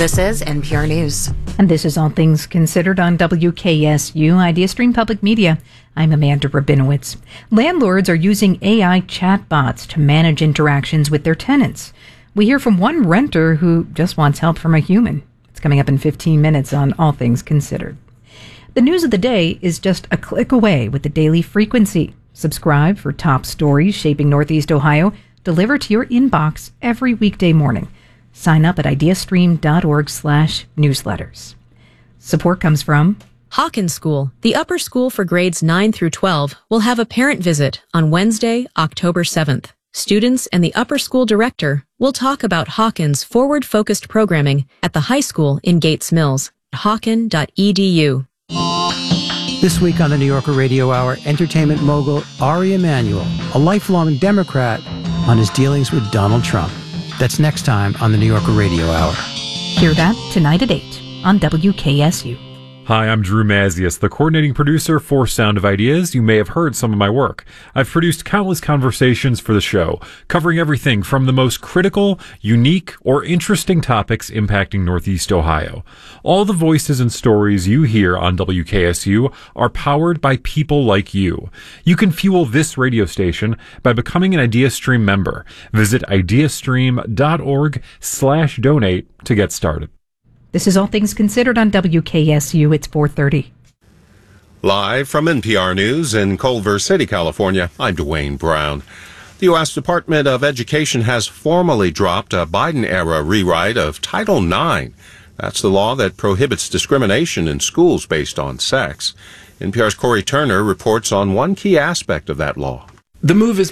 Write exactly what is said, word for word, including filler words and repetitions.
This is N P R News. And this is All Things Considered on W K S U, IdeaStream Public Media. I'm Amanda Rabinowitz. Landlords are using A I chatbots to manage interactions with their tenants. We hear from one renter who just wants help from a human. It's coming up in fifteen minutes on All Things Considered. The news of the day is just a click away with the Daily Frequency. Subscribe for top stories shaping Northeast Ohio, delivered to your inbox every weekday morning. Sign up at ideastream.org slash newsletters. Support comes from Hawkins School, the upper school for grades nine through twelve, will have a parent visit on Wednesday, October seventh. Students and the upper school director will talk about Hawkins' forward-focused programming at the high school in Gates Mills. Hawken dot e d u. This week on the New Yorker Radio Hour, entertainment mogul Ari Emanuel, a lifelong Democrat, on his dealings with Donald Trump. That's next time on the New Yorker Radio Hour. Hear that tonight at eight on W K S U. Hi, I'm Drew Mazius, the coordinating producer for Sound of Ideas. You may have heard some of my work. I've produced countless conversations for the show, covering everything from the most critical, unique, or interesting topics impacting Northeast Ohio. All the voices and stories you hear on W K S U are powered by people like you. You can fuel this radio station by becoming an IdeaStream member. Visit ideastream.org slash donate to get started. This is All Things Considered on W K S U. It's four thirty. Live from N P R News in Culver City, California, I'm Dwayne Brown. The U S Department of Education has formally dropped a Biden-era rewrite of Title nine. That's the law that prohibits discrimination in schools based on sex. N P R's Corey Turner reports on one key aspect of that law. The move is